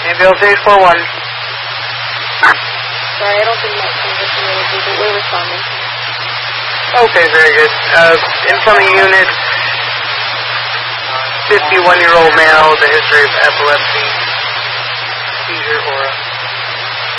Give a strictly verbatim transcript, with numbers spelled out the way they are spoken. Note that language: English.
Ambulance eight four one. Sorry, I don't think my condition will be, but we're responding. Okay, very good. Uh, incoming unit, fifty-one-year-old male with a history of epilepsy, seizure, aura.